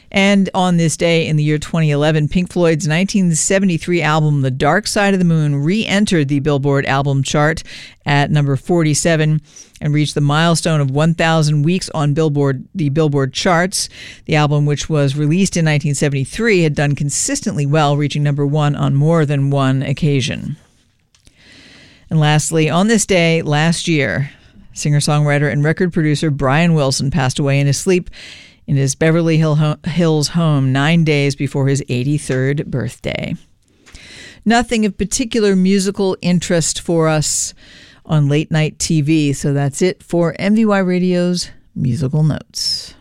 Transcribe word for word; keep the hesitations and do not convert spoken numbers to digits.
And on this day in the year twenty eleven, Pink Floyd's nineteen seventy-three album, The Dark Side of the Moon, re-entered the Billboard album chart at number forty-seven and reached the milestone of one thousand weeks on Billboard, the Billboard charts. The album, which was released in nineteen seventy-three, had done consistently well, reaching number one on more than one occasion. And lastly, on this day last year, singer-songwriter and record producer Brian Wilson passed away in his sleep in his Beverly Hills home nine days before his eighty-third birthday. Nothing of particular musical interest for us on late night T V, so that's it for M V Y Radio's Musical Notes.